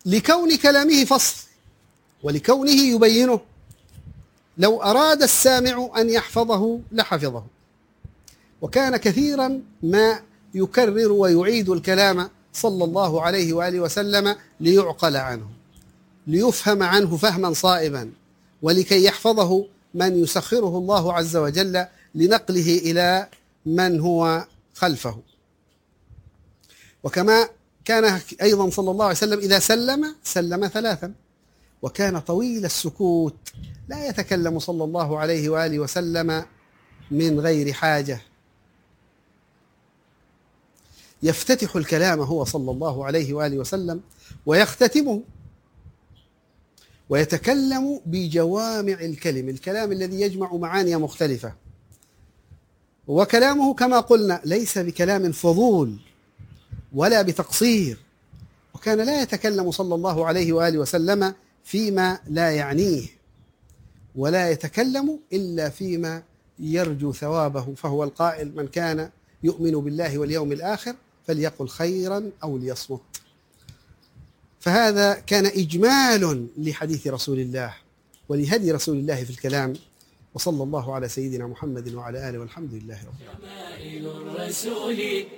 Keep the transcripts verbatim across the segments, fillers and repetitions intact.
لكون كلامه فصل ولكونه يبينه. لو أراد السامع أن يحفظه لحفظه. وكان كثيرا ما يكرر ويعيد الكلام صلى الله عليه وآله وسلم ليعقل عنه، ليفهم عنه فهما صائبا، ولكي يحفظه من يسخره الله عز وجل لنقله إلى من هو خلفه. وكما كان أيضا صلى الله عليه وسلم إذا سلم سلم ثلاثا، وكان طويل السكوت، لا يتكلم صلى الله عليه وآله وسلم من غير حاجة، يفتتح الكلام هو صلى الله عليه وآله وسلم ويختتمه، ويتكلم بجوامع الكلم، الكلام الذي يجمع معاني مختلفة. وكلامه كما قلنا ليس بكلام فضول ولا بتقصير، وكان لا يتكلم صلى الله عليه وآله وسلم فيما لا يعنيه، ولا يتكلم إلا فيما يرجو ثوابه، فهو القائل: من كان يؤمن بالله واليوم الآخر فليقل خيرا أو ليصمت. فهذا كان إجمال لحديث رسول الله ولهدي رسول الله في الكلام. وصلى الله على سيدنا محمد وعلى آله، والحمد لله رب العالمين.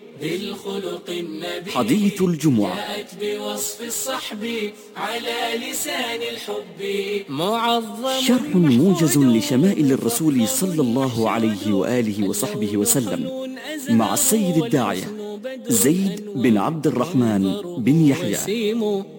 حديث الجمعة جاءت بوصف الصحب على لسان الحب معظم، شرح موجز لشمائل الرسول صلى الله عليه وآله وصحبه وسلم، مع السيد الداعية زيد بن عبد الرحمن بن يحيى.